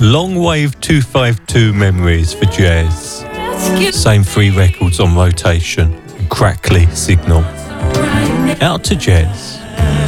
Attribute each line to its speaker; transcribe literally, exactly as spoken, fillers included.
Speaker 1: Long Wave two fifty-two memories for Jez. Same three records on rotation. Crackly Signal. Out to Jez.